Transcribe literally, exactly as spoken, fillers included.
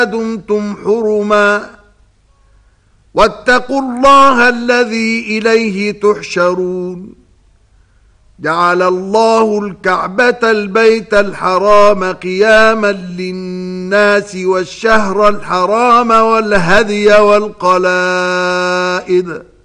دمتم حرما واتقوا الله الذي إليه تحشرون جعل الله الكعبة البيت الحرام قياما للناس والشهر الحرام والهدي والقلائد